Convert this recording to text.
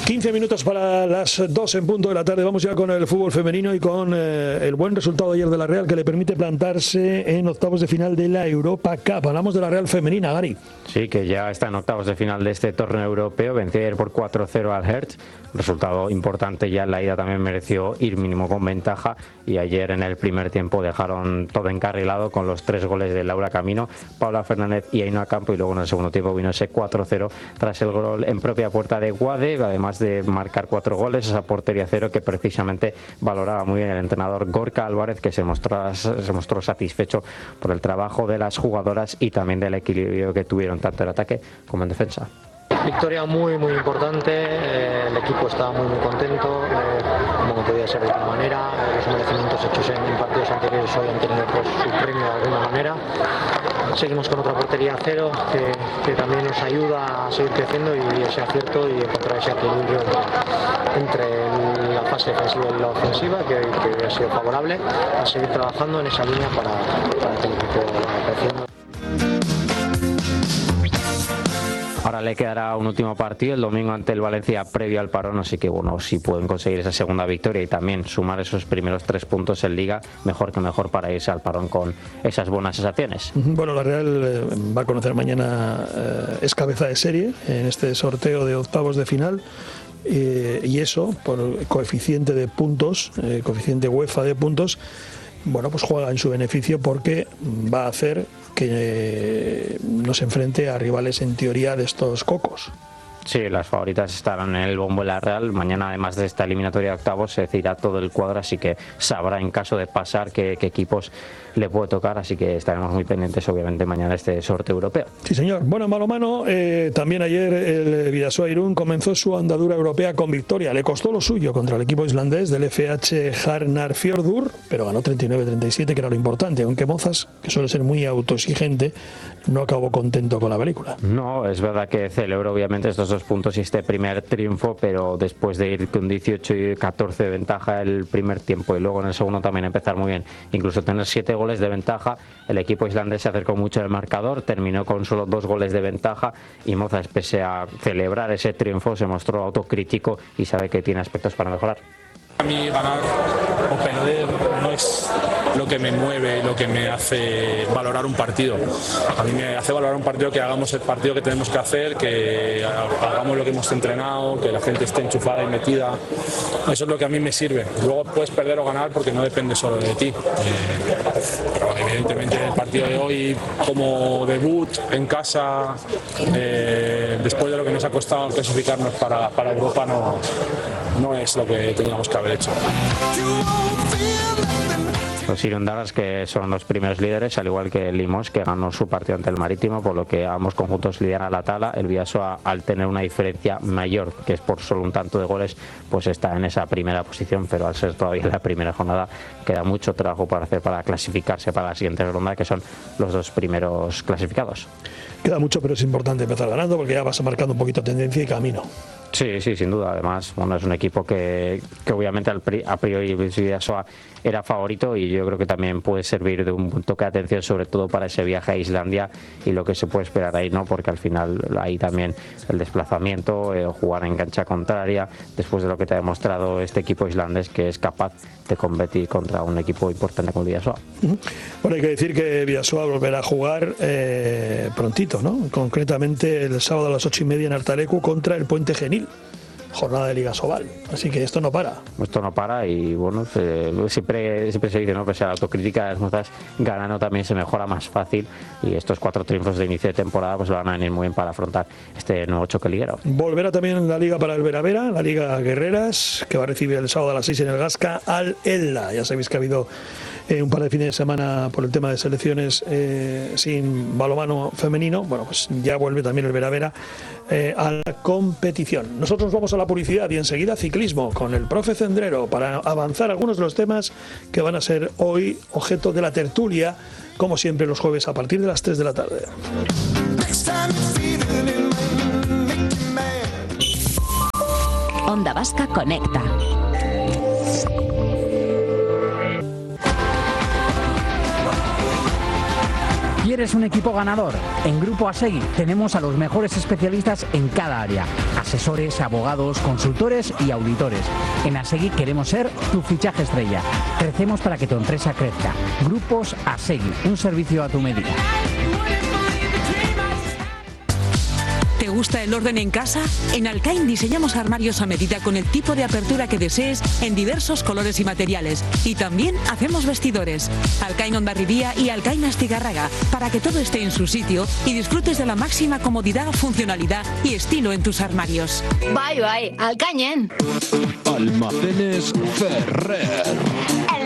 15 minutos para las 2 en punto de la tarde. Vamos ya con el fútbol femenino y con el buen resultado de ayer de la Real, que le permite plantarse en octavos de final de la Europa Cup. Hablamos de la Real femenina, Gary. Sí, que ya está en octavos de final de este torneo europeo. Venció ayer por 4-0 al Hertz. Resultado importante, ya en la ida también mereció ir mínimo con ventaja, y ayer en el primer tiempo dejaron todo encarrilado con los 3 goles de Laura Camino, Paula Fernández y Ainhoa Campo, y luego en el segundo tiempo vino ese 4-0 tras el gol en propia puerta de Guade, además de marcar 4 goles, esa portería cero que precisamente valoraba muy bien el entrenador Gorka Álvarez, que se mostró satisfecho por el trabajo de las jugadoras y también del equilibrio que tuvieron tanto en ataque como en defensa. Victoria muy importante, el equipo estaba muy contento, como no podía ser de otra manera, los merecimientos hechos en partidos anteriores hoy han tenido pues su premio de alguna manera. Seguimos con otra portería cero que también nos ayuda a seguir creciendo, y ese acierto y encontrar ese equilibrio entre la fase defensiva y la ofensiva que ha sido favorable, a seguir trabajando en esa línea para que el equipo vaya creciendo. Ahora le quedará un último partido el domingo ante el Valencia previo al parón, así que bueno, si pueden conseguir esa segunda victoria y también sumar esos primeros 3 puntos en Liga, mejor que mejor para irse al parón con esas buenas sensaciones. Bueno, la Real va a conocer mañana, es cabeza de serie en este sorteo de octavos de final, y eso por coeficiente de puntos, coeficiente UEFA de puntos, bueno, pues juega en su beneficio, porque va a hacer que no se enfrente a rivales en teoría de estos cocos. Sí, las favoritas estarán en el bombo de la Real. Mañana, además de esta eliminatoria de octavos, se decidirá todo el cuadro, así que sabrá en caso de pasar qué equipos le puede tocar, así que estaremos muy pendientes obviamente mañana de este sorteo europeo. Sí, señor. Bueno, balonmano, también ayer el Bidasoa Irún comenzó su andadura europea con victoria. Le costó lo suyo contra el equipo islandés del FH Harnarfjörður, pero ganó 39-37, que era lo importante, aunque Mozas, que suele ser muy autoexigente, no acabó contento con la película. No, es verdad que celebró obviamente estos 2 puntos y este primer triunfo, pero después de ir con 18 y 14 de ventaja el primer tiempo y luego en el segundo también empezar muy bien, incluso tener 7 goles de ventaja, el equipo islandés se acercó mucho al marcador, terminó con solo 2 goles de ventaja, y Mozas, pese a celebrar ese triunfo, se mostró autocrítico y sabe que tiene aspectos para mejorar. A mí ganar o perder no es lo que me mueve, lo que me hace valorar un partido. A mí me hace valorar un partido que hagamos el partido que tenemos que hacer, que hagamos lo que hemos entrenado, que la gente esté enchufada y metida. Eso es lo que a mí me sirve. Luego puedes perder o ganar porque no depende solo de ti. Pero evidentemente el partido de hoy, como debut en casa, después de lo que nos ha costado clasificarnos para Europa, no es lo que teníamos que haber hecho. Los irundarras, que son los primeros líderes, al igual que Limos, que ganó su partido ante el Marítimo, por lo que ambos conjuntos lideran la tabla. El Bidasoa, al tener una diferencia mayor, que es por solo un tanto de goles, pues está en esa primera posición, pero al ser todavía la primera jornada queda mucho trabajo por hacer para clasificarse para la siguiente ronda, que son los 2 primeros clasificados. Queda mucho, pero es importante empezar ganando, porque ya vas marcando un poquito tendencia y camino. Sí, sin duda. Además, bueno, es un equipo que obviamente a priori Bidasoa era favorito, y yo creo que también puede servir de un toque de atención, sobre todo para ese viaje a Islandia y lo que se puede esperar ahí, ¿no? Porque al final ahí también el desplazamiento, jugar en cancha contraria, después de lo que te ha demostrado este equipo islandés, que es capaz de competir contra un equipo importante como el Bidasoa. Bueno, hay que decir que Bidasoa volverá a jugar prontito, ¿no? Concretamente el sábado a las 8:30 en Artalecu contra el Puente Genil. Jornada de Liga Sobal, así que esto no para. Esto no para, y bueno, siempre se dice, ¿no? Pese a la autocrítica de las Mozas, ganando también se mejora más fácil, y estos 4 triunfos de inicio de temporada pues van a venir muy bien para afrontar este nuevo choque liguero. Volverá también la Liga para el Veravera, la Liga Guerreras, que va a recibir el sábado a las 6 en el Gasca al Elda. Ya sabéis que ha habido un par de fines de semana por el tema de selecciones sin balonmano femenino. Bueno, pues ya vuelve también el Veravera a la competición. Nosotros nos vamos a la publicidad y enseguida ciclismo con el profe Cendrero para avanzar algunos de los temas que van a ser hoy objeto de la tertulia, como siempre los jueves a partir de las 3 de la tarde. Onda Vasca Conecta. ¿Quieres un equipo ganador? En Grupo Asegui tenemos a los mejores especialistas en cada área. Asegui asesores, abogados, consultores y auditores. En Asegui queremos ser tu fichaje estrella. Crecemos para que tu empresa crezca. Grupos Asegui, un servicio a tu medida. ¿Te gusta el orden en casa? En Alcain diseñamos armarios a medida con el tipo de apertura que desees en diversos colores y materiales. Y también hacemos vestidores. Alcain Hondarribía y Alcain Astigarraga, para que todo esté en su sitio y disfrutes de la máxima comodidad, funcionalidad y estilo en tus armarios. Bye, Alcañen. Almacenes Ferrer.